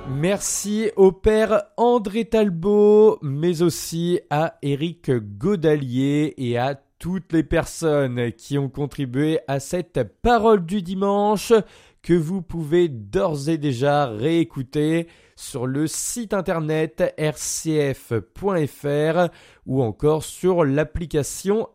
Merci au père André Talbot, mais aussi à Éric Godalier et à toutes les personnes qui ont contribué à cette parole du dimanche que vous pouvez d'ores et déjà réécouter sur le site internet rcf.fr ou encore sur l'application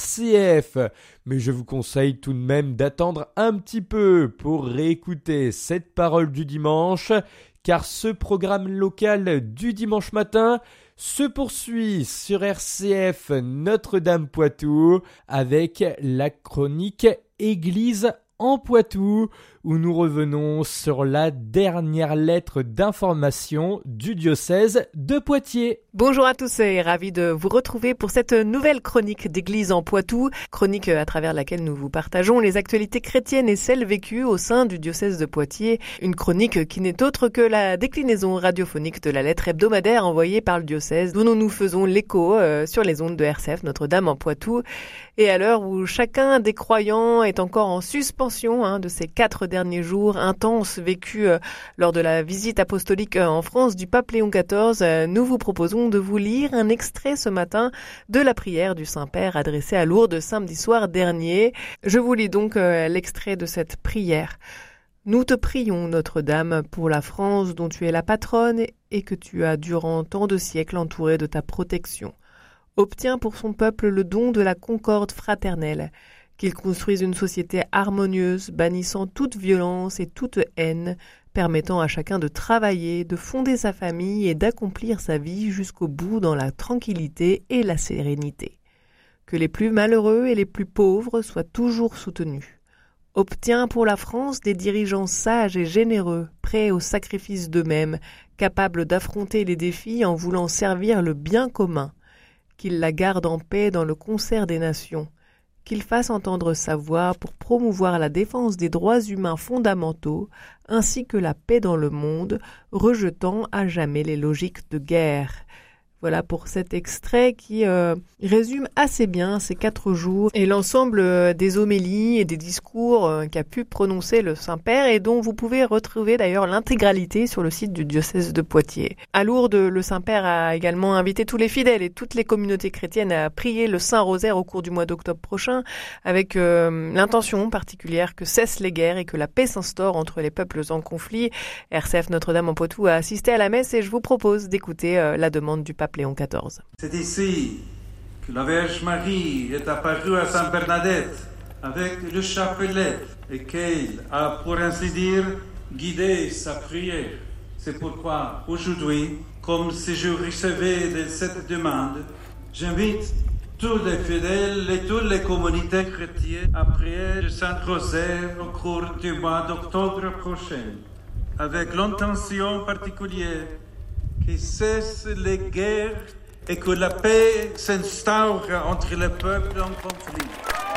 RCF. Mais je vous conseille tout de même d'attendre un petit peu pour réécouter cette parole du dimanche, car ce programme local du dimanche matin se poursuit sur RCF Notre-Dame-Poitou avec la chronique Église en Poitou, où nous revenons sur la dernière lettre d'information du diocèse de Poitiers. Bonjour à tous et ravi de vous retrouver pour cette nouvelle chronique d'Église en Poitou, chronique à travers laquelle nous vous partageons les actualités chrétiennes et celles vécues au sein du diocèse de Poitiers. Une chronique qui n'est autre que la déclinaison radiophonique de la lettre hebdomadaire envoyée par le diocèse, dont nous nous faisons l'écho sur les ondes de RCF Notre-Dame en Poitou. Et à l'heure où chacun des croyants est encore en suspension de ces 4 derniers jours intenses vécus lors de la visite apostolique en France du pape Léon XIV, nous vous proposons de vous lire un extrait ce matin de la prière du Saint-Père adressée à Lourdes samedi soir dernier. Je vous lis donc l'extrait de cette prière. Nous te prions, Notre-Dame, pour la France dont tu es la patronne et que tu as durant tant de siècles entourée de ta protection. Obtiens pour son peuple le don de la concorde fraternelle, qu'il construise une société harmonieuse, bannissant toute violence et toute haine, permettant à chacun de travailler, de fonder sa famille et d'accomplir sa vie jusqu'au bout dans la tranquillité et la sérénité. Que les plus malheureux et les plus pauvres soient toujours soutenus. Obtiens pour la France des dirigeants sages et généreux, prêts au sacrifice d'eux-mêmes, capables d'affronter les défis en voulant servir le bien commun. Qu'il la garde en paix dans le concert des nations, qu'il fasse entendre sa voix pour promouvoir la défense des droits humains fondamentaux, ainsi que la paix dans le monde, rejetant à jamais les logiques de guerre. Voilà pour cet extrait qui résume assez bien ces 4 jours et l'ensemble des homélies et des discours qu'a pu prononcer le Saint-Père et dont vous pouvez retrouver d'ailleurs l'intégralité sur le site du diocèse de Poitiers. À Lourdes, le Saint-Père a également invité tous les fidèles et toutes les communautés chrétiennes à prier le Saint-Rosaire au cours du mois d'octobre prochain avec l'intention particulière que cessent les guerres et que la paix s'instaure entre les peuples en conflit. RCF Notre-Dame en Poitou a assisté à la messe et je vous propose d'écouter la demande du pape Léon XIV. C'est ici que la Vierge Marie est apparue à Sainte Bernadette avec le chapelet et qu'elle a, pour ainsi dire, guidé sa prière. C'est pourquoi aujourd'hui, comme si je recevais de cette demande, j'invite tous les fidèles et toutes les communautés chrétiennes à prier le Saint-Rosaire au cours du mois d'octobre prochain, avec l'intention particulière que cessent les guerres et que la paix s'instaure entre les peuples en conflit.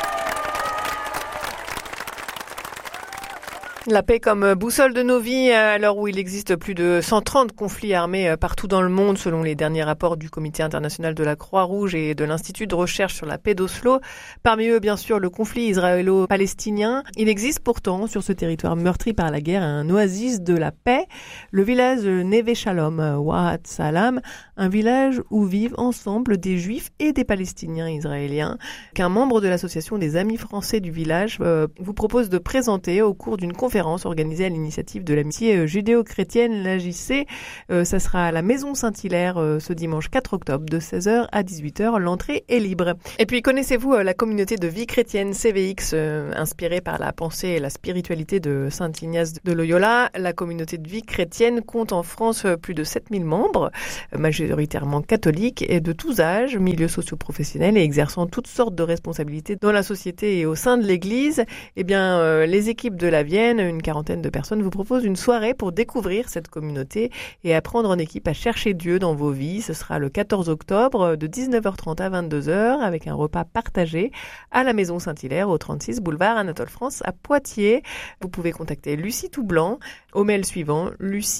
La paix comme boussole de nos vies à l'heure où il existe plus de 130 conflits armés partout dans le monde selon les derniers rapports du Comité international de la Croix-Rouge et de l'Institut de recherche sur la paix d'Oslo. Parmi eux, bien sûr, le conflit israélo-palestinien. Il existe pourtant sur ce territoire meurtri par la guerre un oasis de la paix, le village Neve Shalom, Wahat Salam, un village où vivent ensemble des Juifs et des Palestiniens israéliens, qu'un membre de l'association des Amis français du village vous propose de présenter au cours d'une conférence organisée à l'initiative de l'amitié judéo-chrétienne, l'AJC. Ça sera à la Maison Saint-Hilaire ce dimanche 4 octobre de 16h à 18h. L'entrée est libre. Et puis connaissez-vous la communauté de vie chrétienne CVX inspirée par la pensée et la spiritualité de Saint Ignace de Loyola? La communauté de vie chrétienne compte en France plus de 7000 membres, majoritairement catholiques et de tous âges, milieux socio-professionnels et exerçant toutes sortes de responsabilités dans la société et au sein de l'Église. Eh bien, les équipes de la Vienne, une quarantaine de personnes, vous proposent une soirée pour découvrir cette communauté et apprendre en équipe à chercher Dieu dans vos vies. Ce sera le 14 octobre de 19h30 à 22h avec un repas partagé à la Maison Saint-Hilaire au 36 boulevard Anatole France à Poitiers. Vous pouvez contacter Lucie Toublanc au mail suivant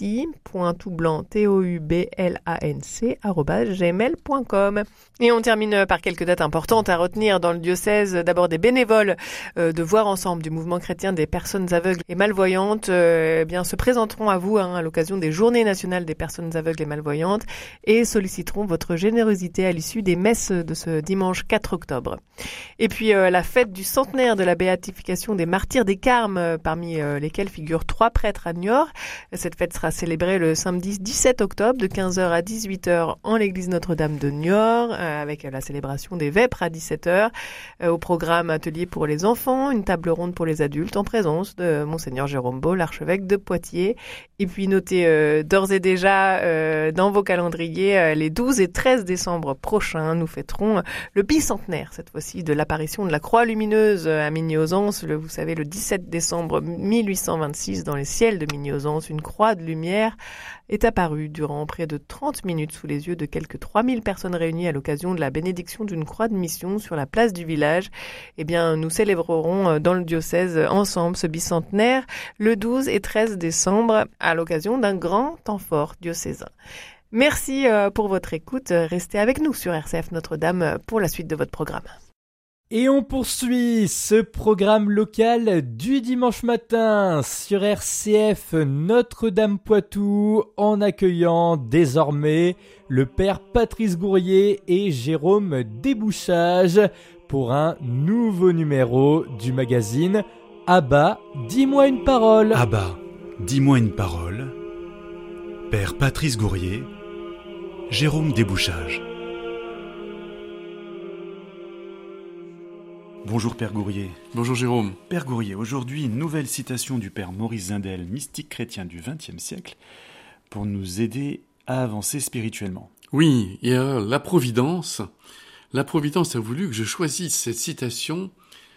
lucie.toublanc@gmail.com. Et on termine par quelques dates importantes à retenir dans le diocèse. D'abord des bénévoles de Voir Ensemble du mouvement chrétien des personnes aveugles et malvoyantes se présenteront à vous à l'occasion des Journées nationales des personnes aveugles et malvoyantes et solliciteront votre générosité à l'issue des messes de ce dimanche 4 octobre. Et puis la fête du centenaire de la béatification des martyrs des Carmes, parmi lesquels figurent 3 prêtres à Niort. Cette fête sera célébrée le samedi 17 octobre de 15h à 18h en l'église Notre-Dame de Niort, avec la célébration des vêpres à 17h. Au programme atelier pour les enfants, une table ronde pour les adultes en présence de Monseigneur Jérôme Beau, l'archevêque de Poitiers. Et puis notez d'ores et déjà dans vos calendriers, les 12 et 13 décembre prochains, nous fêterons le bicentenaire, cette fois-ci, de l'apparition de la croix lumineuse à Migny-aux-Anses. Vous savez, le 17 décembre 1826, dans les ciels de Migny-aux-Anses, une croix de lumière est apparue durant près de 30 minutes sous les yeux de quelques 3000 personnes réunies à l'occasion de la bénédiction d'une croix de mission sur la place du village. Nous célébrerons dans le diocèse ensemble ce bicentenaire le 12 et 13 décembre à l'occasion d'un grand temps fort diocésain. Merci pour votre écoute. Restez avec nous sur RCF Notre-Dame pour la suite de votre programme. Et on poursuit ce programme local du dimanche matin sur RCF Notre-Dame Poitou en accueillant désormais le père Patrice Gourrier et Jérôme Débouchage pour un nouveau numéro du magazine Abba, dis-moi une parole. Abba, dis-moi une parole. Père Patrice Gourrier, Jérôme Débouchage. Bonjour Père Gourrier. Bonjour Jérôme. Père Gourrier, aujourd'hui une nouvelle citation du Père Maurice Zindel, mystique chrétien du XXe siècle, pour nous aider à avancer spirituellement. Oui, et alors la Providence a voulu que je choisisse cette citation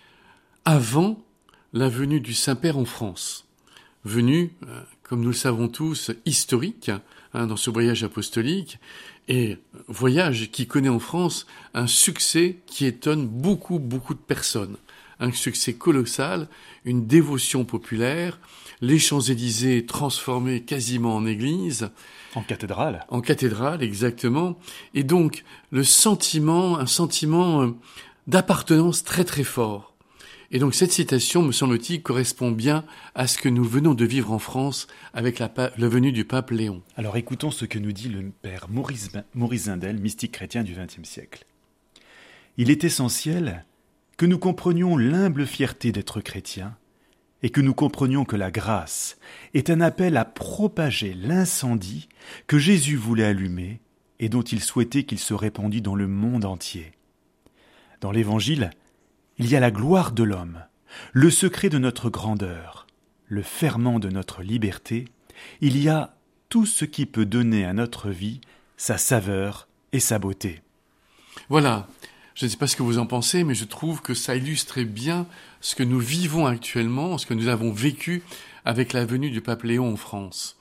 avant la venue du Saint-Père en France. Venue, comme nous le savons tous, historique dans ce voyage apostolique, et voyage qui connaît en France un succès qui étonne beaucoup de personnes. Un succès colossal, une dévotion populaire, les Champs-Élysées transformés quasiment en église. En cathédrale. En cathédrale, exactement. Et donc, un sentiment d'appartenance très très fort. Et donc cette citation, me semble-t-il, correspond bien à ce que nous venons de vivre en France avec la venue du pape Léon. Alors écoutons ce que nous dit le père Maurice Zindel, mystique chrétien du XXe siècle. Il est essentiel que nous comprenions l'humble fierté d'être chrétiens et que nous comprenions que la grâce est un appel à propager l'incendie que Jésus voulait allumer et dont il souhaitait qu'il se répandît dans le monde entier. Dans l'Évangile, il y a la gloire de l'homme, le secret de notre grandeur, le ferment de notre liberté. Il y a tout ce qui peut donner à notre vie sa saveur et sa beauté. Voilà, je ne sais pas ce que vous en pensez, mais je trouve que ça illustrait bien ce que nous vivons actuellement, ce que nous avons vécu avec la venue du pape Léon en France.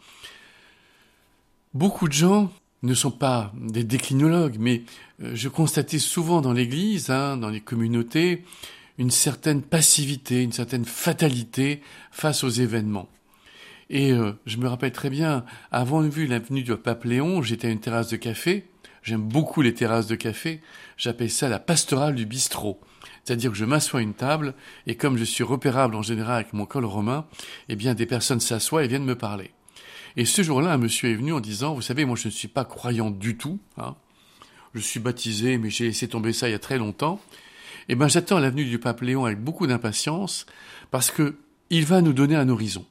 Beaucoup de gens ne sont pas des déclinologues, mais je constatais souvent dans l'Église, dans les communautés, une certaine passivité, une certaine fatalité face aux événements. Et je me rappelle très bien, avant la venue du pape Léon, j'étais à une terrasse de café. J'aime beaucoup les terrasses de café. J'appelle ça la pastorale du bistrot. C'est-à-dire que je m'assois à une table, et comme je suis repérable en général avec mon col romain, des personnes s'assoient et viennent me parler. Et ce jour-là, un monsieur est venu en disant, vous savez, moi je ne suis pas croyant du tout, je suis baptisé, mais j'ai laissé tomber ça il y a très longtemps. J'attends la venue du pape Léon avec beaucoup d'impatience, parce que il va nous donner un horizon.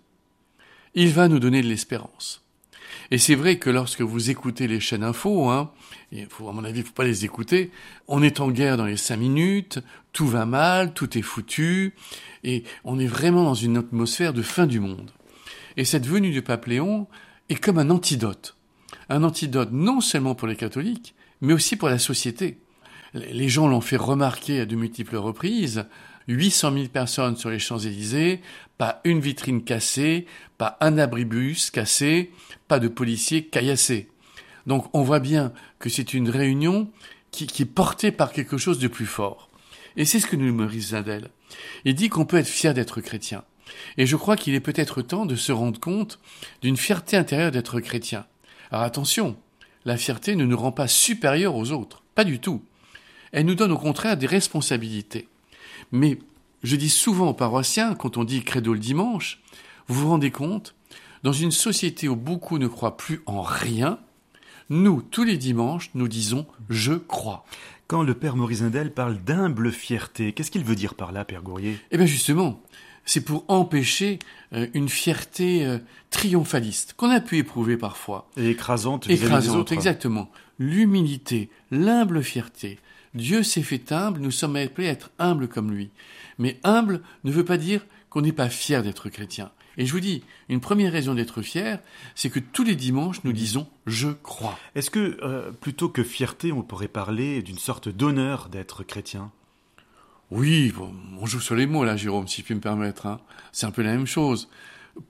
Il va nous donner de l'espérance. Et c'est vrai que lorsque vous écoutez les chaînes info, à mon avis, il ne faut pas les écouter, on est en guerre dans les 5 minutes, tout va mal, tout est foutu, et on est vraiment dans une atmosphère de fin du monde. Et cette venue du pape Léon est comme un antidote. Un antidote non seulement pour les catholiques, mais aussi pour la société. Les gens l'ont fait remarquer à de multiples reprises. 800 000 personnes sur les Champs-Élysées, pas une vitrine cassée, pas un abribus cassé, pas de policiers caillassés. Donc on voit bien que c'est une réunion qui est portée par quelque chose de plus fort. Et c'est ce que nous dit Maurice Zindel. Il dit qu'on peut être fier d'être chrétien. Et je crois qu'il est peut-être temps de se rendre compte d'une fierté intérieure d'être chrétien. Alors attention, la fierté ne nous rend pas supérieurs aux autres, pas du tout. Elle nous donne au contraire des responsabilités. Mais je dis souvent aux paroissiens, quand on dit credo le dimanche, Vous vous rendez compte ? Dans une société où beaucoup ne croient plus en rien, nous, tous les dimanches, nous disons « je crois ». Quand le père Maurice Zindel parle d'humble fierté, qu'est-ce qu'il veut dire par là, père Gourrier ? Eh bien justement, c'est pour empêcher une fierté triomphaliste qu'on a pu éprouver parfois. Et écrasante vis-à-vis des autres. Exactement. L'humilité, l'humble fierté. Dieu s'est fait humble, nous sommes appelés à être humbles comme lui. Mais humble ne veut pas dire qu'on n'est pas fier d'être chrétien. Et je vous dis, une première raison d'être fier, c'est que tous les dimanches, nous disons « je crois ». Est-ce que, plutôt que fierté, on pourrait parler d'une sorte d'honneur d'être chrétien ? Oui, bon, on joue sur les mots là, Jérôme, si je puis me permettre. C'est un peu la même chose. Pourquoi ?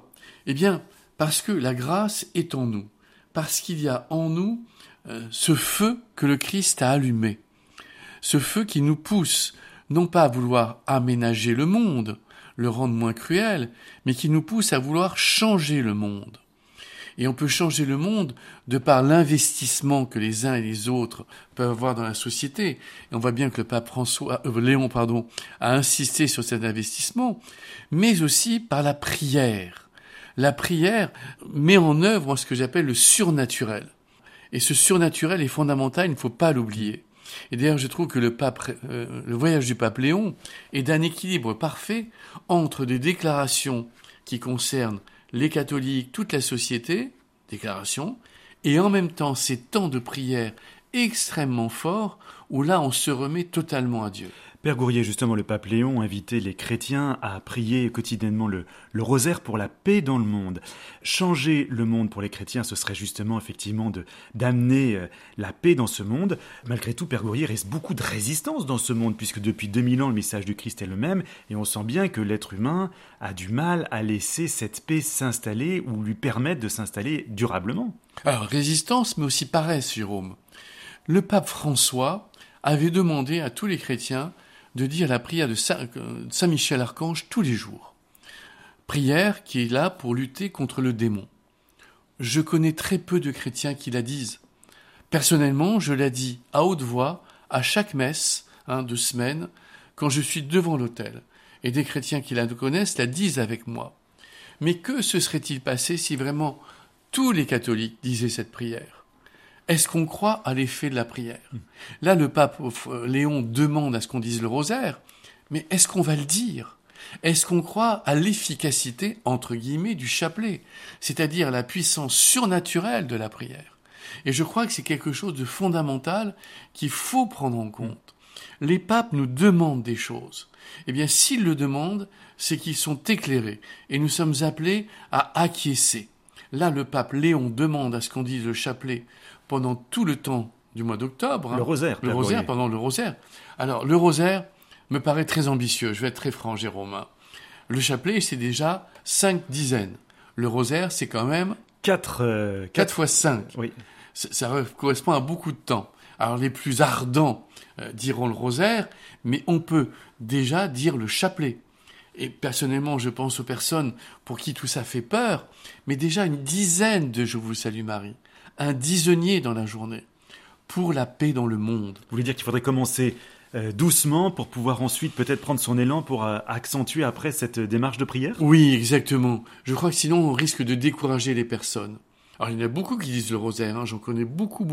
Eh bien, parce que la grâce est en nous. Parce qu'il y a en nous ce feu que le Christ a allumé. Ce feu qui nous pousse, non pas à vouloir aménager le monde, le rendre moins cruel, mais qui nous pousse à vouloir changer le monde. Et on peut changer le monde de par l'investissement que les uns et les autres peuvent avoir dans la société. Et on voit bien que le pape Léon a insisté sur cet investissement, mais aussi par la prière. La prière met en œuvre ce que j'appelle le surnaturel. Et ce surnaturel est fondamental, il ne faut pas l'oublier. Et d'ailleurs, je trouve que le voyage du pape Léon est d'un équilibre parfait entre des déclarations qui concernent les catholiques, toute la société, déclaration, et en même temps ces temps de prière extrêmement forts où là on se remet totalement à Dieu. Père Gourrier, justement, le pape Léon invitait les chrétiens à prier quotidiennement le rosaire pour la paix dans le monde. Changer le monde pour les chrétiens, ce serait justement effectivement d'amener la paix dans ce monde. Malgré tout, Père Gourrier, il reste beaucoup de résistance dans ce monde, puisque depuis 2000 ans, le message du Christ est le même, et on sent bien que l'être humain a du mal à laisser cette paix s'installer ou lui permettre de s'installer durablement. Alors, résistance, mais aussi paresse, Jérôme. Le pape François avait demandé à tous les chrétiens de dire la prière de Saint Michel Archange tous les jours. Prière qui est là pour lutter contre le démon. Je connais très peu de chrétiens qui la disent. Personnellement, je la dis à haute voix à chaque messe de semaine quand je suis devant l'autel. Et des chrétiens qui la connaissent la disent avec moi. Mais que se serait-il passé si vraiment tous les catholiques disaient cette prière ? Est-ce qu'on croit à l'effet de la prière ? Là, le pape Léon demande à ce qu'on dise le rosaire, mais est-ce qu'on va le dire ? Est-ce qu'on croit à l'efficacité, entre guillemets, du chapelet, c'est-à-dire la puissance surnaturelle de la prière ? Et je crois que c'est quelque chose de fondamental qu'il faut prendre en compte. Les papes nous demandent des choses. Eh bien, s'ils le demandent, c'est qu'ils sont éclairés, et nous sommes appelés à acquiescer. Là, le pape Léon demande à ce qu'on dise le chapelet pendant tout le temps du mois d'octobre. Le rosaire. Pendant le rosaire. Alors, le rosaire me paraît très ambitieux. Je vais être très franc, Jérôme. Le chapelet, c'est déjà 5 dizaines. Le rosaire, c'est quand même 4 fois 5. Oui. Ça correspond à beaucoup de temps. Alors, les plus ardents diront le rosaire, mais on peut déjà dire le chapelet. Et personnellement, je pense aux personnes pour qui tout ça fait peur, mais déjà une dizaine de « Je vous salue Marie », un dizainier dans la journée, pour la paix dans le monde. Vous voulez dire qu'il faudrait commencer doucement pour pouvoir ensuite peut-être prendre son élan pour accentuer après cette démarche de prière ? Oui, exactement. Je crois que sinon on risque de décourager les personnes. Alors il y en a beaucoup qui disent le rosaire, j'en connais beaucoup,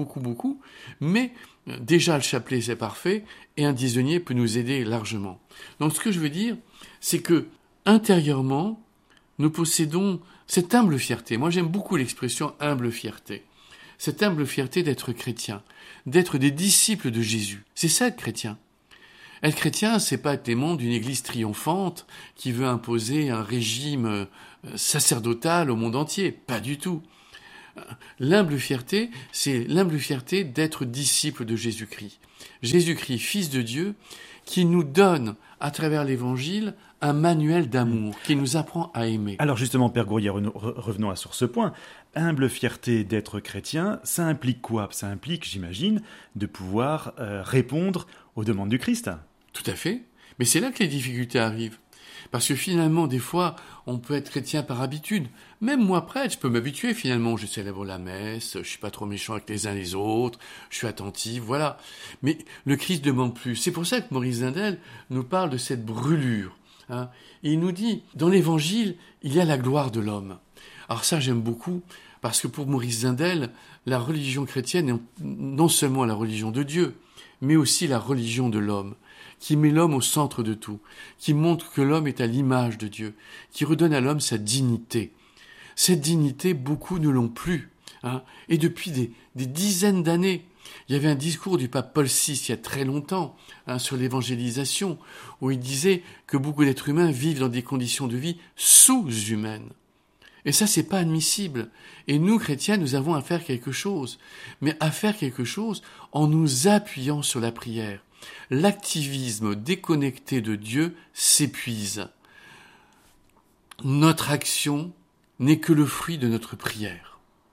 mais déjà le chapelet c'est parfait, et un dizainier peut nous aider largement. Donc ce que je veux dire, c'est que intérieurement, nous possédons cette humble fierté. Moi j'aime beaucoup l'expression humble fierté. Cette humble fierté d'être chrétien, d'être des disciples de Jésus. C'est ça être chrétien. Être chrétien, c'est pas être l'aimant d'une église triomphante qui veut imposer un régime sacerdotal au monde entier. Pas du tout. L'humble fierté, c'est l'humble fierté d'être disciple de Jésus-Christ. Jésus-Christ, Fils de Dieu, qui nous donne, à travers l'Évangile, un manuel d'amour, qui nous apprend à aimer. Alors justement, Père Gourrier, revenons sur ce point. Humble fierté d'être chrétien, ça implique quoi ? Ça implique, j'imagine, de pouvoir répondre aux demandes du Christ. Tout à fait. Mais c'est là que les difficultés arrivent. Parce que finalement, des fois, on peut être chrétien par habitude. Même moi, prêtre, je peux m'habituer finalement. Je célèbre la messe, je suis pas trop méchant avec les uns les autres, je suis attentif, voilà. Mais le Christ demande plus. C'est pour ça que Maurice Zindel nous parle de cette brûlure. Hein. Et il nous dit, dans l'Évangile, il y a la gloire de l'homme. Alors ça, j'aime beaucoup, parce que pour Maurice Zindel, la religion chrétienne est non seulement la religion de Dieu, mais aussi la religion de l'homme, qui met l'homme au centre de tout, qui montre que l'homme est à l'image de Dieu, qui redonne à l'homme sa dignité. Cette dignité, beaucoup ne l'ont plus. Hein. Et depuis des dizaines d'années, il y avait un discours du pape Paul VI il y a très longtemps sur l'évangélisation, où il disait que beaucoup d'êtres humains vivent dans des conditions de vie sous-humaines. Et ça, c'est pas admissible. Et nous, chrétiens, nous avons à faire quelque chose. Mais à faire quelque chose en nous appuyant sur la prière. L'activisme déconnecté de Dieu s'épuise. Notre action n'est que le fruit de notre prière.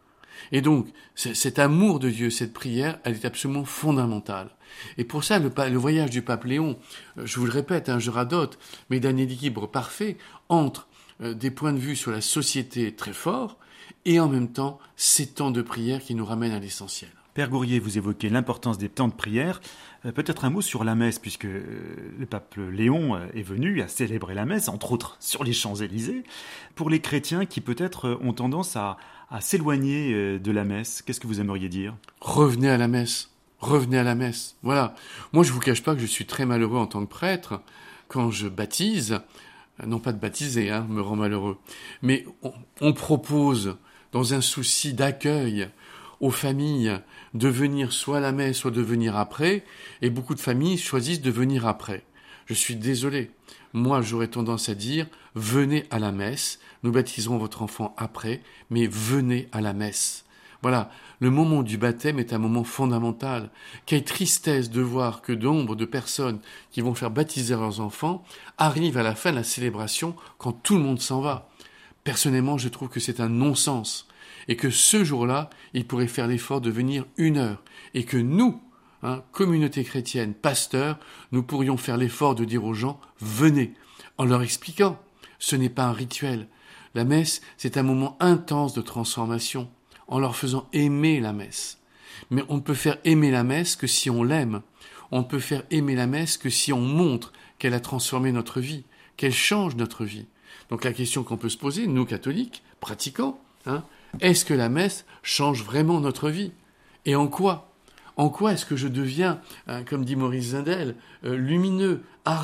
Et donc, cet amour de Dieu, cette prière, elle est absolument fondamentale. Et pour ça, le voyage du pape Léon, je vous le répète, je radote, mais d'un équilibre parfait entre des points de vue sur la société très forts et en même temps, ces temps de prière qui nous ramènent à l'essentiel. Père Gourrier, vous évoquez l'importance des temps de prière. Peut-être un mot sur la messe, puisque le pape Léon est venu à célébrer la messe, entre autres sur les Champs-Élysées. Pour les chrétiens qui peut-être ont tendance à s'éloigner de la messe, qu'est-ce que vous aimeriez dire ? Revenez à la messe. Revenez à la messe. Voilà. Moi, je vous cache pas que je suis très malheureux en tant que prêtre quand je baptise. Non pas de baptiser, me rend malheureux. Mais on propose, dans un souci d'accueil aux familles, de venir soit à la messe, soit de venir après, et beaucoup de familles choisissent de venir après. Je suis désolé. Moi, j'aurais tendance à dire, venez à la messe, nous baptiserons votre enfant après, mais venez à la messe. Voilà, le moment du baptême est un moment fondamental. Quelle tristesse de voir que nombre de personnes qui vont faire baptiser leurs enfants arrivent à la fin de la célébration quand tout le monde s'en va. Personnellement, je trouve que c'est un non-sens. Et que ce jour-là, ils pourraient faire l'effort de venir 1 heure. Et que nous, communauté chrétienne, pasteurs, nous pourrions faire l'effort de dire aux gens, venez, en leur expliquant. Ce n'est pas un rituel. La messe, c'est un moment intense de transformation, en leur faisant aimer la messe. Mais on ne peut faire aimer la messe que si on l'aime. On ne peut faire aimer la messe que si on montre qu'elle a transformé notre vie, qu'elle change notre vie. Donc la question qu'on peut se poser, nous catholiques, pratiquants, est-ce que la messe change vraiment notre vie ? Et en quoi ? En quoi est-ce que je deviens, comme dit Maurice Zindel, lumineux, ardent ?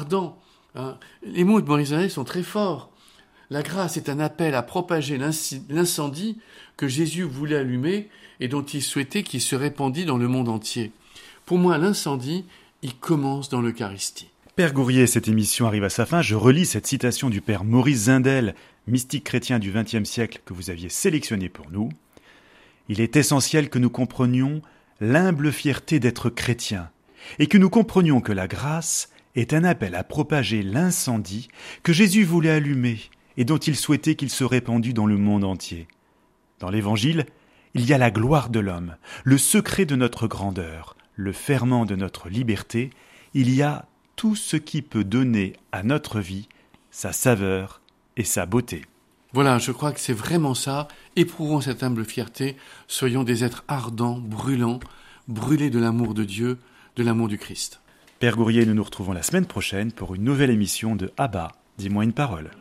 Les mots de Maurice Zindel sont très forts. La grâce est un appel à propager l'incendie que Jésus voulait allumer et dont il souhaitait qu'il se répandît dans le monde entier. Pour moi, l'incendie, il commence dans l'Eucharistie. Père Gourrier, cette émission arrive à sa fin. Je relis cette citation du père Maurice Zindel, mystique chrétien du XXe siècle que vous aviez sélectionné pour nous. « Il est essentiel que nous comprenions l'humble fierté d'être chrétiens et que nous comprenions que la grâce est un appel à propager l'incendie que Jésus voulait allumer et dont il souhaitait qu'il se répandût dans le monde entier. Dans l'Évangile, il y a la gloire de l'homme, le secret de notre grandeur, le ferment de notre liberté. Il y a tout ce qui peut donner à notre vie sa saveur et sa beauté. » Voilà, je crois que c'est vraiment ça. Éprouvons cette humble fierté. Soyons des êtres ardents, brûlants, brûlés de l'amour de Dieu, de l'amour du Christ. Père Gourrier, nous nous retrouvons la semaine prochaine pour une nouvelle émission de Abba, dis-moi une parole.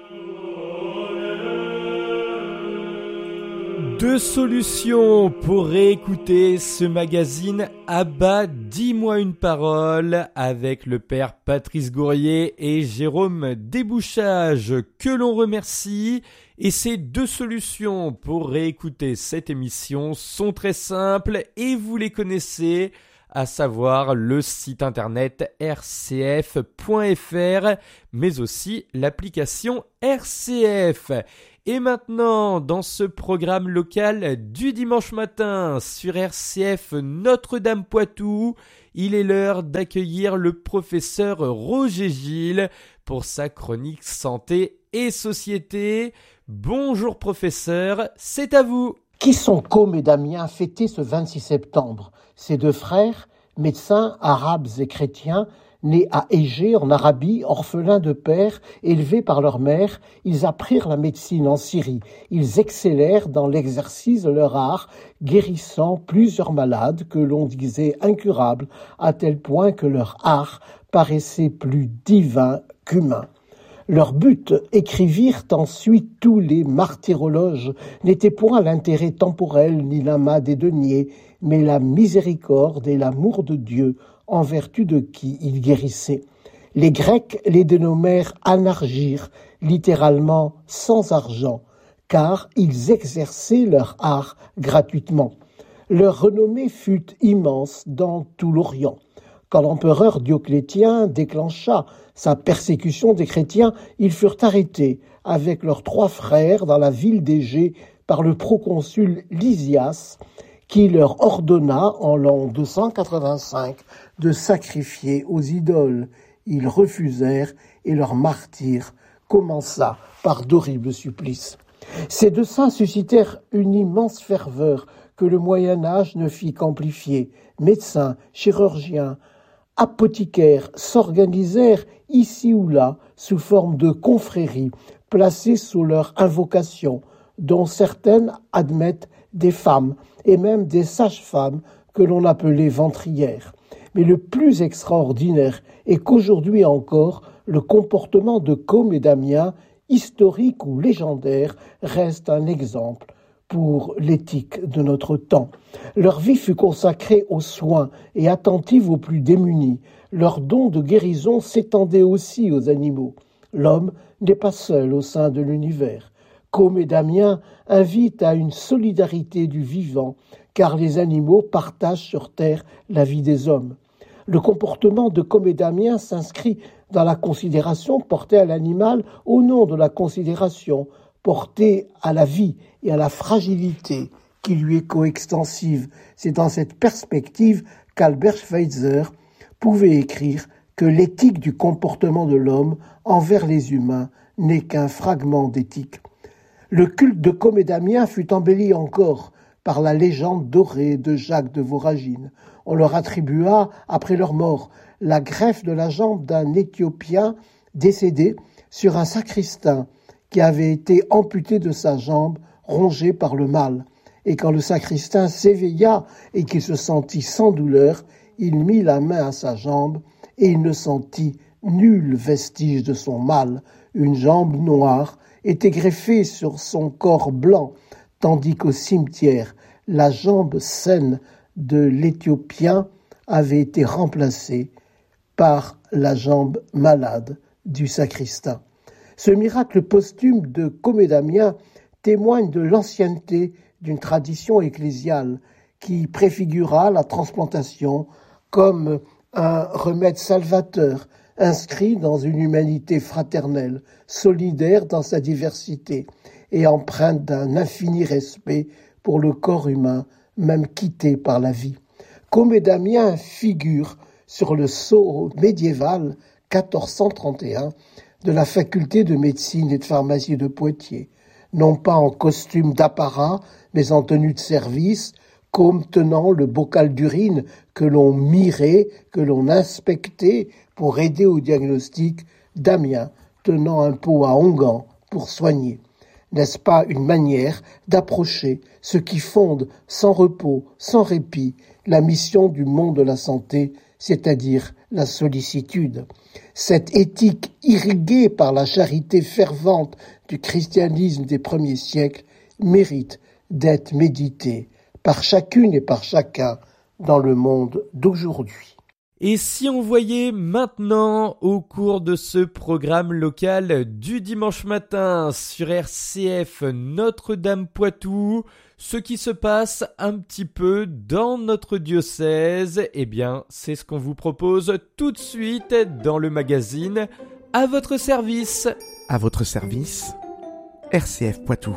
2 solutions pour réécouter ce magazine Abba, dis-moi une parole avec le père Patrice Gourrier et Jérôme Débouchage que l'on remercie. Et ces 2 solutions pour réécouter cette émission sont très simples et vous les connaissez, à savoir le site internet rcf.fr mais aussi l'application RCF. Et maintenant, dans ce programme local du dimanche matin sur RCF Notre-Dame-Poitou, il est l'heure d'accueillir le professeur Roger Gilles pour sa chronique santé et société. Bonjour professeur, c'est à vous. Qui sont Com et Damien fêtés ce 26 septembre ? Ces 2 frères, médecins arabes et chrétiens, nés à Égée, en Arabie, orphelins de père, élevés par leur mère, ils apprirent la médecine en Syrie. Ils excellèrent dans l'exercice de leur art, guérissant plusieurs malades que l'on disait incurables, à tel point que leur art paraissait plus divin qu'humain. Leur but, écrivirent ensuite tous les martyrologes, n'était point l'intérêt temporel ni l'amas des deniers, mais la miséricorde et l'amour de Dieu, en vertu de qui ils guérissaient. Les Grecs les dénommèrent anargires, littéralement sans argent, car ils exerçaient leur art gratuitement. Leur renommée fut immense dans tout l'Orient. Quand l'empereur Dioclétien déclencha sa persécution des chrétiens, ils furent arrêtés avec leurs 3 frères dans la ville d'Égée par le proconsul Lysias, qui leur ordonna en l'an 285 de sacrifier aux idoles. Ils refusèrent et leur martyre commença par d'horribles supplices. Ces 2 saints suscitèrent une immense ferveur que le Moyen-Âge ne fit qu'amplifier. Médecins, chirurgiens, apothicaires s'organisèrent ici ou là sous forme de confréries placées sous leur invocation, dont certaines admettent des femmes et même des sages-femmes que l'on appelait ventrières. Mais le plus extraordinaire est qu'aujourd'hui encore, le comportement de Côme et Damien, historique ou légendaire, reste un exemple pour l'éthique de notre temps. Leur vie fut consacrée aux soins et attentive aux plus démunis. Leur don de guérison s'étendait aussi aux animaux. L'homme n'est pas seul au sein de l'univers. Côme et Damien invitent à une solidarité du vivant, car les animaux partagent sur terre la vie des hommes. Le comportement de Côme et Damien s'inscrit dans la considération portée à l'animal au nom de la considération portée à la vie et à la fragilité qui lui est coextensive. C'est dans cette perspective qu'Albert Schweitzer pouvait écrire que l'éthique du comportement de l'homme envers les humains n'est qu'un fragment d'éthique. Le culte de Côme et Damien fut embelli encore par la légende dorée de Jacques de Voragine. On leur attribua, après leur mort, la greffe de la jambe d'un Éthiopien décédé sur un sacristain qui avait été amputé de sa jambe, rongé par le mal. Et quand le sacristain s'éveilla et qu'il se sentit sans douleur, il mit la main à sa jambe et il ne sentit nul vestige de son mal. Une jambe noire était greffée sur son corps blanc, tandis qu'au cimetière, la jambe saine de l'Éthiopien avait été remplacée par la jambe malade du sacristain. Ce miracle posthume de Côme et Damien témoigne de l'ancienneté d'une tradition ecclésiale qui préfigura la transplantation comme un remède salvateur inscrit dans une humanité fraternelle, solidaire dans sa diversité et empreinte d'un infini respect pour le corps humain, même quitté par la vie. Côme et Damien figurent sur le sceau médiéval 1431 de la faculté de médecine et de pharmacie de Poitiers, non pas en costume d'apparat, mais en tenue de service, Côme tenant le bocal d'urine que l'on mirait, que l'on inspectait pour aider au diagnostic, Damien tenant un pot à onguent pour soigner. N'est-ce pas une manière d'approcher ce qui fonde sans repos, sans répit, la mission du monde de la santé, c'est-à-dire la sollicitude. Cette éthique irriguée par la charité fervente du christianisme des premiers siècles mérite d'être méditée par chacune et par chacun dans le monde d'aujourd'hui. Et si on voyait maintenant, au cours de ce programme local du dimanche matin sur RCF Notre-Dame-Poitou, ce qui se passe un petit peu dans notre diocèse, eh bien, c'est ce qu'on vous propose tout de suite dans le magazine À votre service. À votre service, RCF Poitou.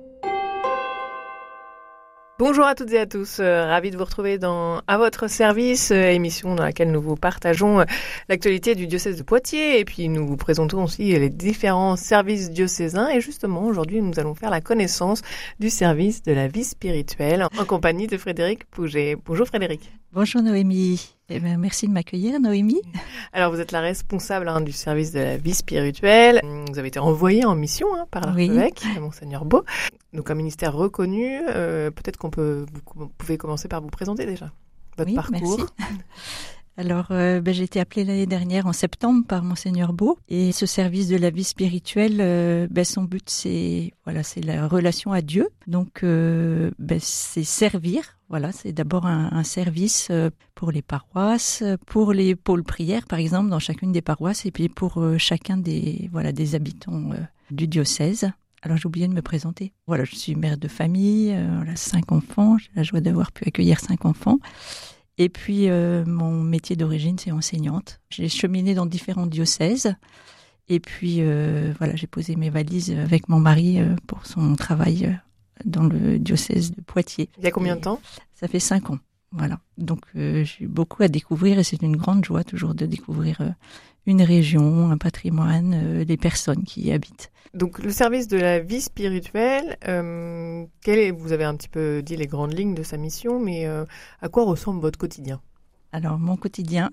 Bonjour à toutes et à tous, ravi de vous retrouver dans À votre service, émission dans laquelle nous vous partageons l'actualité du diocèse de Poitiers et puis nous vous présentons aussi les différents services diocésains et justement aujourd'hui nous allons faire la connaissance du service de la vie spirituelle en compagnie de Frédéric Pouget. Bonjour Frédéric. Bonjour Noémie, merci de m'accueillir Noémie. Alors vous êtes la responsable du service de la vie spirituelle, vous avez été envoyée en mission par l'archevêque, Monseigneur Beau. Donc un ministère reconnu, peut-être vous pouvez commencer par vous présenter déjà, votre parcours. Alors, j'ai été appelée l'année dernière en septembre par Monseigneur Beau. Et ce service de la vie spirituelle, son but, c'est la relation à Dieu. Donc, c'est servir. Voilà, c'est d'abord un service pour les paroisses, pour les pôles prières, par exemple, dans chacune des paroisses, et puis pour chacun des habitants du diocèse. Alors, j'ai oublié de me présenter. Voilà, je suis mère de famille, 5 enfants. J'ai la joie d'avoir pu accueillir 5 enfants. Et puis, mon métier d'origine, c'est enseignante. J'ai cheminé dans différents diocèses. Et puis, j'ai posé mes valises avec mon mari pour son travail dans le diocèse de Poitiers. Il y a combien de temps ? Ça fait 5 ans. Voilà. Donc, j'ai beaucoup à découvrir et c'est une grande joie toujours de découvrir une région, un patrimoine, les personnes qui y habitent. Donc, le service de la vie spirituelle, vous avez un petit peu dit les grandes lignes de sa mission, mais à quoi ressemble votre quotidien ? Alors, mon quotidien,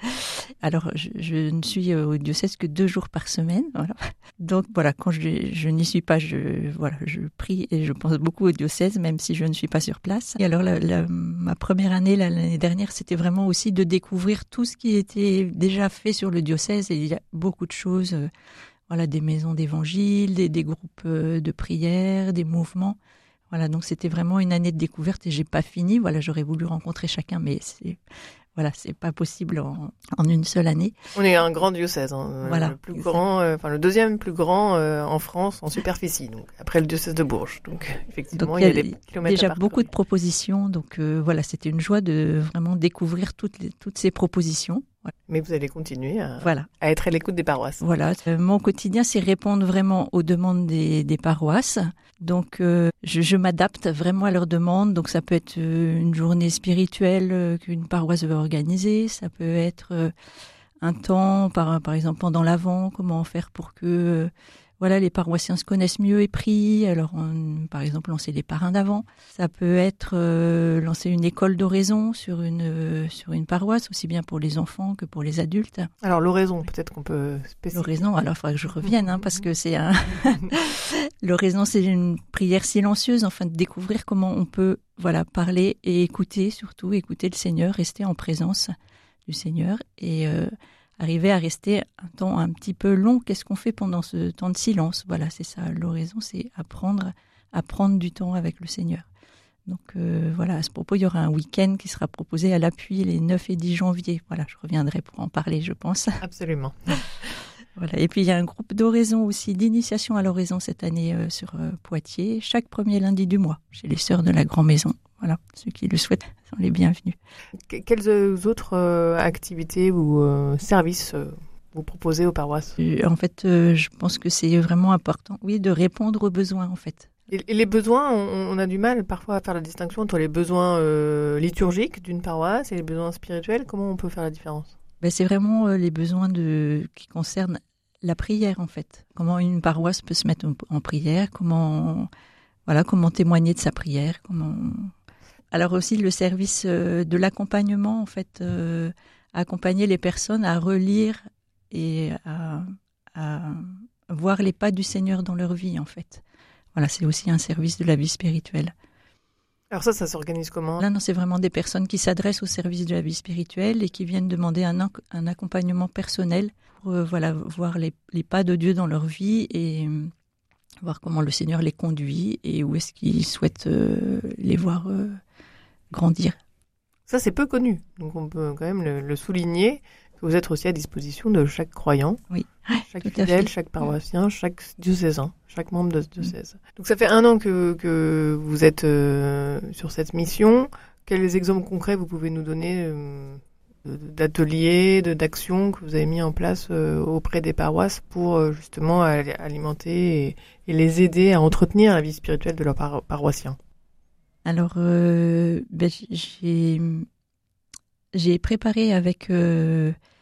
je ne suis au diocèse que 2 jours par semaine. Voilà. Donc, voilà, quand je n'y suis pas, je prie et je pense beaucoup au diocèse, même si je ne suis pas sur place. Et alors, ma première année, l'année dernière, c'était vraiment aussi de découvrir tout ce qui était déjà fait sur le diocèse. Et il y a beaucoup de choses, des maisons d'évangile, des groupes de prière, des mouvements. Voilà, donc c'était vraiment une année de découverte et j'ai pas fini. Voilà, j'aurais voulu rencontrer chacun, mais c'est pas possible en une seule année. On est un grand diocèse, le plus grand, le deuxième plus grand en France en superficie, donc après le diocèse de Bourges. Donc effectivement, il y a des kilomètres déjà à parcourir. Beaucoup de propositions, donc c'était une joie de vraiment découvrir toutes ces propositions. Voilà. Mais vous allez continuer à être à l'écoute des paroisses. Voilà, mon quotidien, c'est répondre vraiment aux demandes des paroisses. Donc, je m'adapte vraiment à leurs demandes. Donc, ça peut être une journée spirituelle qu'une paroisse veut organiser. Ça peut être un temps, par exemple, pendant l'Avent, comment faire pour que les paroissiens se connaissent mieux et prient. Alors, par exemple, lancer les parrains d'Avent. Ça peut être lancer une école d'oraison sur une paroisse, aussi bien pour les enfants que pour les adultes. Alors, l'oraison, peut-être qu'on peut spécifier. L'oraison, alors il faudra que je revienne, parce que c'est l'oraison, c'est une prière silencieuse, de découvrir comment on peut parler et écouter, surtout écouter le Seigneur, rester en présence du Seigneur et arriver à rester un temps un petit peu long. Qu'est-ce qu'on fait pendant ce temps de silence ? Voilà, c'est ça. L'oraison, c'est apprendre à prendre du temps avec le Seigneur. Donc à ce propos, il y aura un week-end qui sera proposé à l'Appui les 9 et 10 janvier. Voilà, je reviendrai pour en parler, je pense. Absolument. Voilà. Et puis, il y a un groupe d'oraison aussi, d'initiation à l'oraison cette année sur Poitiers, chaque premier lundi du mois, chez les Sœurs de la Grand Maison. Voilà, ceux qui le souhaitent sont les bienvenus. Quelles autres activités ou services vous proposez aux paroisses ? En fait, je pense que c'est vraiment important, de répondre aux besoins, en fait. Et les besoins, on a du mal parfois à faire la distinction entre les besoins liturgiques d'une paroisse et les besoins spirituels. Comment on peut faire la différence ? C'est vraiment les besoins qui concernent la prière, en fait. Comment une paroisse peut se mettre en prière, comment témoigner de sa prière, Alors aussi le service de l'accompagnement, en fait, accompagner les personnes à relire et à voir les pas du Seigneur dans leur vie, en fait. Voilà, c'est aussi un service de la vie spirituelle. Alors ça s'organise comment ? Là, non, c'est vraiment des personnes qui s'adressent au service de la vie spirituelle et qui viennent demander un accompagnement personnel pour voir les pas de Dieu dans leur vie et voir comment le Seigneur les conduit et où est-ce qu'il souhaite les voir grandir. Ça, c'est peu connu, donc on peut quand même le souligner, que vous êtes aussi à disposition de chaque croyant, chaque fidèle, chaque paroissien, chaque diocésain, chaque membre de ce diocèse. Donc ça fait 1 an que vous êtes sur cette mission. Quels exemples concrets vous pouvez nous donner d'ateliers, d'actions que vous avez mis en place auprès des paroisses pour justement alimenter et les aider à entretenir la vie spirituelle de leurs paroissiens ? Alors, j'ai préparé avec